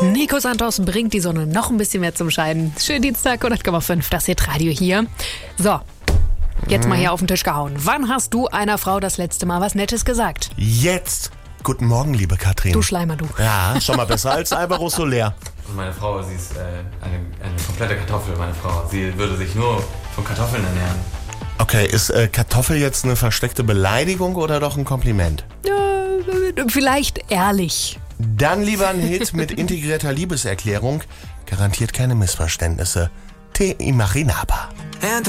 Nico Santos bringt die Sonne noch ein bisschen mehr zum Scheinen. Schönen Dienstag, 100,5, das Hitradio hier. So, jetzt mal hier auf den Tisch gehauen. Wann hast du einer Frau das letzte Mal was Nettes gesagt? Jetzt. Guten Morgen, liebe Katrin. Du Schleimer, du. Ja, schon mal besser als Alvaro Soler. Meine Frau, sie ist eine komplette Kartoffel, meine Frau. Sie würde sich nur von Kartoffeln ernähren. Okay, ist Kartoffel jetzt eine versteckte Beleidigung oder doch ein Kompliment? Vielleicht ehrlich. Dann lieber ein Hit mit integrierter Liebeserklärung. Garantiert keine Missverständnisse. Te imaginaba.